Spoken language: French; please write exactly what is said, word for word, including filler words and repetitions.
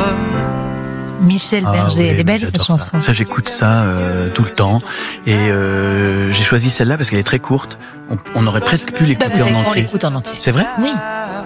Michel Berger, ah, oui, elle est belle cette chanson. Ça, ça j'écoute ça euh, tout le temps. Et euh, j'ai choisi celle-là parce qu'elle est très courte. On, on aurait presque pu l'écouter bah, vous savez en qu'on entier. l'écoute en entier. C'est vrai ? Oui.